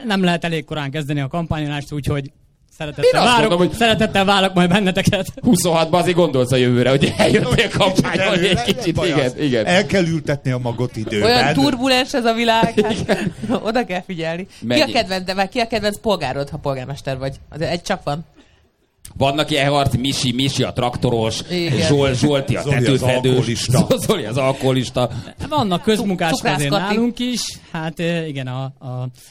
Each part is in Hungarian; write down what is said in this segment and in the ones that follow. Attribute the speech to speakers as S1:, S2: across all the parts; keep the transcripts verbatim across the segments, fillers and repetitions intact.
S1: Nem lehet elég korán kezdeni a kampányolást, úgyhogy szeretettel várok, mondom, hogy szeretettel várok majd benneteket.
S2: huszonhatban azért gondolsz a jövőre, hogy eljöttél kampányolni egy kicsit. Igen, igen.
S3: El kell ültetni a magot időben.
S4: Olyan turbulens ez a világ, hát oda kell figyelni. Ki a, kedvenc, de ki a kedvenc polgárod, ha polgármester vagy? Azért egy csak van.
S2: Vannak Ehart, Misi, Misi a traktoros, Zsol, Zsolti a tetőfedős, Zoli az alkoholista.
S1: Vannak közmunkások azért nálunk is. Hát igen, a, a,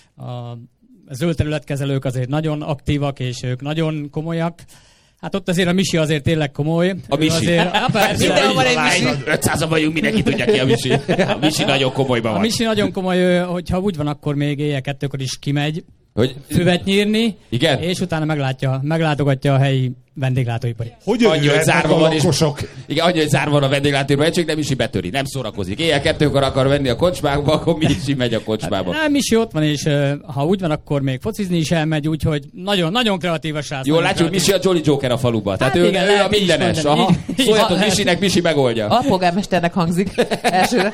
S1: a zöld területkezelők azért nagyon aktívak, és ők nagyon komolyak. Hát ott azért a Misi azért tényleg komoly.
S2: A Misi.
S1: Azért, a
S4: Mindenhol van egy Misi.
S2: ötszázan vagyunk, mindenki tudja ki a Misi. A Misi nagyon komolyban van.
S1: A Misi nagyon komoly, hogyha úgy van, akkor még éjjel kettőkor is kimegy.
S2: Hogy...
S1: füvet nyírni,
S2: igen?
S1: És utána meglátja, meglátogatja a helyi vendéglátóipari.
S3: Hogy
S2: annyi, hogy zárva van, és, igen, annyi, hogy zárva van a vendéglátóipari, csak nem is betöri, nem szórakozik. Éjjel kettőkor akar venni a kocsmába, akkor mi is megy a kocsmába.
S1: Hát, nem is ott van, és ha úgy van, akkor még focizni is elmegy, úgyhogy nagyon, nagyon kreatív a srác.
S2: Jól látjuk, Misi a Jolly Joker a faluba. Tehát hát ő,
S1: igen,
S2: ő a mindenes. Szóljatok Misinek, Misi megoldja.
S4: Alpolgármesternek hangzik elsőre.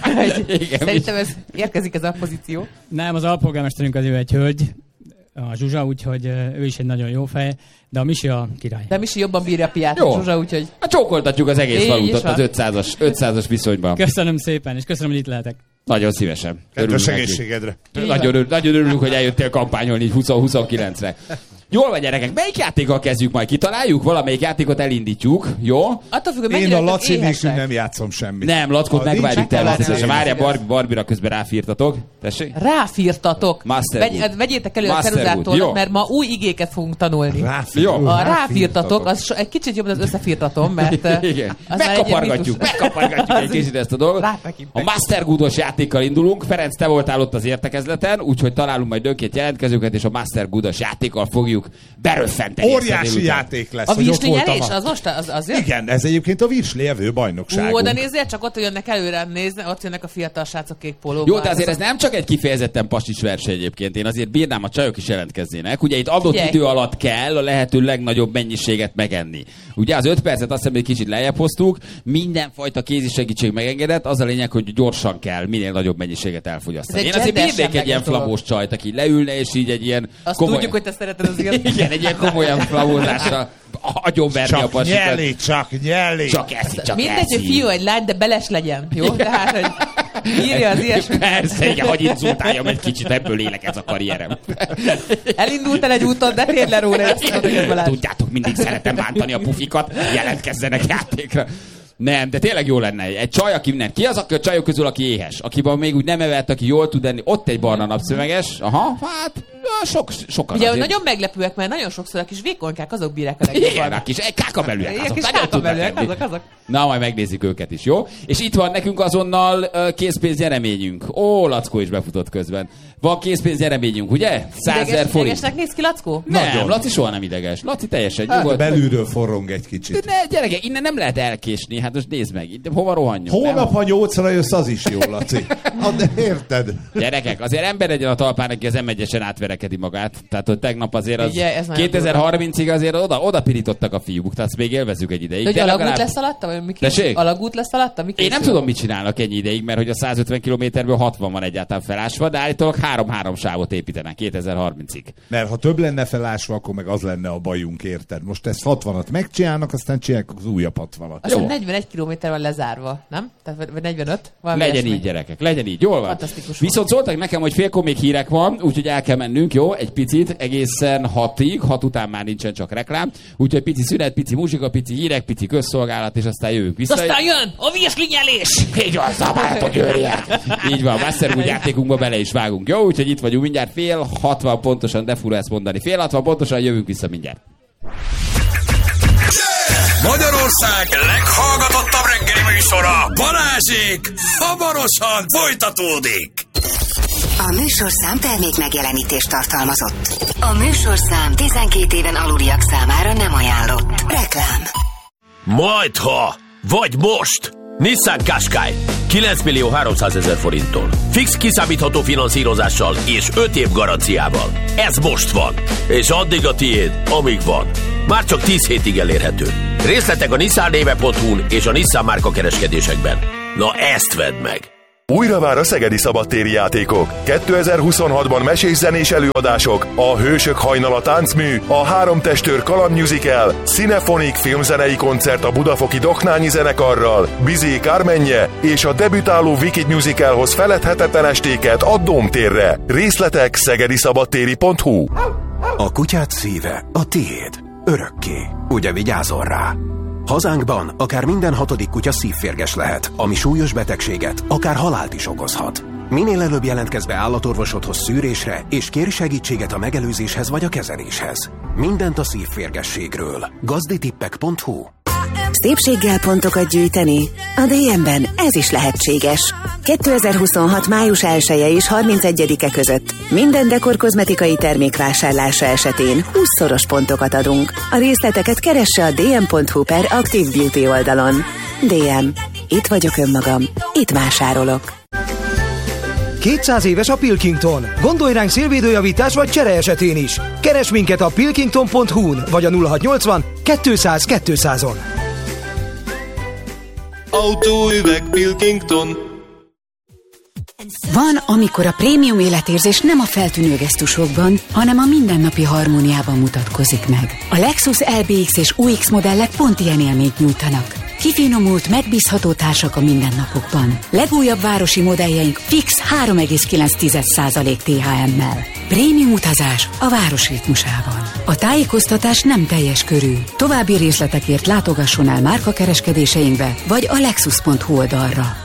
S4: Szerintem ez érkezik ez a pozíció.
S1: Nem, az alpolgármesterünk az ő egy hölgy, a Zsuzsa, úgyhogy ő is egy nagyon jó fej, de a Misi a király.
S4: De a Misi jobban bírja a piát, a Zsuzsa, úgyhogy...
S2: Hát csókoltatjuk az egész falutat az ötszázas viszonyban.
S1: Köszönöm szépen, és köszönöm, hogy itt lehetek.
S2: Nagyon szívesen.
S3: Kedves egészségedre.
S2: Nagyon, nagyon örülünk, hogy eljöttél kampányolni így húsz-huszonkilencre. Jól van, gyerekek, melyik játékkal kezdjük majd? Kitaláljuk? Valamelyik játékot elindítjuk, jó?
S4: Attól függ,
S3: én a Laci nélkül nem játszom semmit.
S2: Nem, Lackót megvárjuk természetesen. Várjál, Barbie, Barbie-ra közben ráfírtatok. Tessék?
S4: Ráfírtatok. Vegy, vegyétek elő Master a ceruzától, mert ma új igéket fogunk tanulni.
S2: Jó.
S4: A ráfírtatok, az egy kicsit jobb, az összefírtatom, mert...
S2: Igen. Megkapargatjuk, megkapargatjuk egy kicsit ezt a dolgot. A Master Good-os játékkal indulunk. Ferenc, te voltál ott az értekezleten, úgyhogy találunk majd önként jelentkezőket, és a Master Good-os játékkal fogjuk beröffenteni.
S3: Óriási játék lesz.
S4: A virsli nyerés? Az most az, azért?
S3: Igen, ez egyébként a virsli evő bajnokságunk.
S4: Ó, de nézzél, csak ott jönnek előre, nézni, ott jönnek a fiatal srácok kék pólóban.
S2: Jó, de azért ez nem csak egy kifejezetten pasics verseny egyébként. Én azért bírnám, a csajok is jelentkeznének. Ugye itt adott Figyelj. idő alatt kell a lehető legnagyobb mennyiséget megenni. Ugye az öt percet azt hiszem, hogy kicsit lejjebb hoztuk, mindenfajta kézi segítség megengedett, az a lényeg, hogy gyorsan kell minél nagyobb mennyiséget elfogyasztani. Én azért bírnék egy ilyen flamós csajt, aki leülne, és így egy ilyen...
S4: Azt komoly... tudjuk, hogy te szereted az ilyen.
S2: Igen, egy ilyen komolyan flamózással agyonverni a pasikat.
S3: Csak nyelli, csak nyelli.
S2: Csak eszi, csak
S4: Mindegy,
S2: eszi.
S4: hogy fiú, egy lány, de beles legyen, jó? Tehát, hogy írja az ilyesmi.
S2: Persze, igen, hogy inzultáljam egy kicsit, ebből élek ez a karrierem.
S4: Elindultál egy úton, de térd le róla ezt.
S2: Tudjátok, mindig szeretem bántani a pufikat, jelentkezzenek játékra. Nem, de tényleg jó lenne. Egy csaj, aki nem. Ki az, aki a csajok közül, aki éhes? Akiben még úgy nem evett, aki jól tud enni. Ott egy barna napszöveges. Aha, hát sok, sokan
S4: ugye
S2: azért.
S4: Nagyon meglepőek, mert nagyon sokszor a kis vékonykák azok bírják a legjobban.
S2: Igen, a kis kákabelűek.
S4: Azok, kis kákabelűek, azok, azok.
S2: Na, majd megnézzük őket is, jó? És itt van nekünk azonnal uh, készpénz nyereményünk. Ó, Lackó is befutott közben. Van készpénz nyereményünk, ugye? százezer forint.
S4: Idegesnek néz ki, Lackó?
S2: Nem, nagyon. Laci soha nem ideges. Laci teljesen
S3: hát
S2: nyugodt.
S3: Belülről forrong egy kicsit.
S2: De ne, gyerekek, innen nem lehet elkésni. Hát most nézd meg. De hova rohanjunk?
S3: Hónap, ha nyolcra jössz, az is jó, Laci. Hát de érted?
S2: Gyerekek, azért ember legyen a talpán, aki az em egyesen átverekedi magát. Tehát, hogy tegnap azért az
S4: ugye,
S2: kétezer-harmincig azért oda, oda pirítottak a fiúk. Tehát azt még élvezzük egy ideig.
S4: Hogy alagút legalább... lesz alatta? Vagy mi alagút lesz alatta? Mi
S2: Én nem tudom, mit csinálnak ennyi ideig, mert hogy a százötven kilométerből hatvan van egyáltalán felásva, de állítólag három-három sávot építenek kétezer-harmincig.
S3: Mert ha több lenne felásva, akkor meg az lenne a bajunk, érted? Most ezt hatvanat megcsinálnak, aztán csinálják az újabb hatvanat.
S4: Azt hiszem negyvenegy kilométer van lezárva, nem? Tehát vagy negyvenöt?
S2: Legyen így, gyerekek, legyen így, jól van. Viszont szóltak nekem, hogy félkor még hírek van, úgyhogy el kell mennünk, jó? Egy picit, egészen hatig, hat után már nincsen csak reklám. Úgyhogy pici szünet, pici muzsika, pici hírek, pici közszolgálat, és aztán jövünk vissza.
S4: Aztán jön a virslinyelés!
S2: Így van, szabályatok, jöjjek! Így van, Master úgy játékunkba bele is vágunk, jó? Úgyhogy itt vagyunk mindjárt fél hatvan pontosan, de fura ezt mondani. Fél hatvan pontosan jövünk vissza mindjárt.
S5: Magyarország leghallgatottabb reggeli műsora, Balázsék hamarosan folytatódik.
S6: A műsorszám termék megjelenítést tartalmazott. A műsorszám tizenkét éven aluliak számára nem ajánlott. Reklám.
S5: Majdha, vagy most. Nissan Qashqai kilenc millió háromszázezer forinttól. Fix kiszámítható finanszírozással és öt év garanciával. Ez most van. És addig a tiéd, amíg van. Már csak tíz hétig elérhető. Részletek a nissan néve pont hu-n és a Nissan márka kereskedésekben. Na ezt vedd meg!
S7: Újra vár a szegedi szabadtéri játékok. kétezer-huszonhatban mesés zenés előadások, a Hősök hajnala táncmű, a Három testőr kaland musical, Cinefonik filmzenei koncert a budafoki Doknányi zenekarral, Bizé Kármenje és a debütáló Wicked musicalhoz feledhetetlen estéket a Dómtérre. Részletek szegediszabadtéri pont hu.
S8: A kutyád szíve a tiéd. Örökké. Ugye vigyázol rá? Hazánkban akár minden hatodik kutya szívférges lehet, ami súlyos betegséget, akár halált is okozhat. Minél előbb jelentkezz be állatorvosodhoz szűrésre, és kérj segítséget a megelőzéshez vagy a kezeléshez. Mindent a szívférgességről. gazditippek pont hu.
S6: Szépséggel pontokat gyűjteni? A dé em-ben ez is lehetséges. kétezer-huszonhat május elseje és harmincegyedike között minden dekor kozmetikai termék vásárlása esetén húszszoros pontokat adunk. A részleteket keresse a dm pont hu per Active Beauty oldalon. dé em. Itt vagyok önmagam. Itt vásárolok.
S9: kétszáz éves a Pilkington. Gondolj ránk szélvédőjavítás vagy csere esetén is. Keres minket a pilkington pont hu-n vagy a nulla hatszáznyolcvan kétszáz kétszázon.
S10: Autóüveg Pilkington.
S11: Van, amikor a prémium életérzés nem a feltűnő gesztusokban, hanem a mindennapi harmóniában mutatkozik meg. A Lexus el bé iksz és u iksz modellek pont ilyen élményt nyújtanak. Kifinomult, megbízható társak a mindennapokban. Legújabb városi modelljeink fix három egész kilenc százalék té há em-mel. Prémium utazás a város ritmusában. A tájékoztatás nem teljes körű. További részletekért látogasson el márkakereskedéseinkbe, vagy a lexus pont hu oldalra.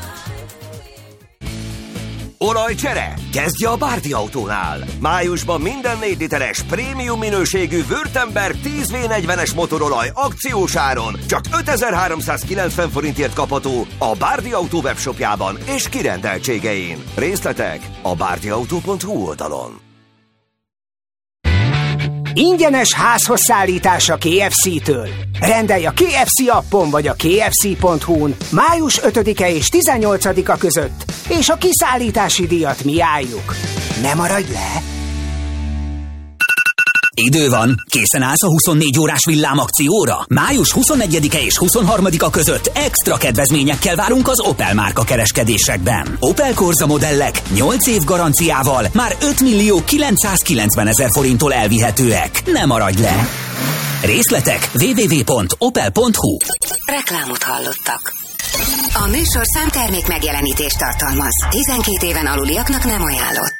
S12: Olajcsere? Kezdje a Bárdi Autónál. Májusban minden négy literes prémium minőségű Württemberg tíz vé negyvenes motorolaj akciós áron csak ötezer-háromszázkilencven forintért kapható a Bárdi Autó webshopjában és kirendeltségein. Részletek a bárdiautó pont hu oldalon.
S13: Ingyenes házhoz szállítás a ká ef cé-től. Rendelj a ká ef cé appon vagy a ká ef cé pont hu-n május ötödike és tizennyolcadika között, és a kiszállítási díjat mi álljuk. Ne maradj le!
S14: Idő van, készen állsz a huszonnégy órás villámakcióra? május huszonegyedike és huszonharmadika között extra kedvezményekkel várunk az Opel márka kereskedésekben. Opel Corsa modellek nyolc év garanciával már öt millió kilencszázkilencven ezer forinttól elvihetőek. Ne maradj le! Részletek double-u double-u double-u pont opel pont hu.
S6: Reklámot hallottak. A műsor számtermék megjelenítést tartalmaz. tizenkét éven aluliaknak nem ajánlott.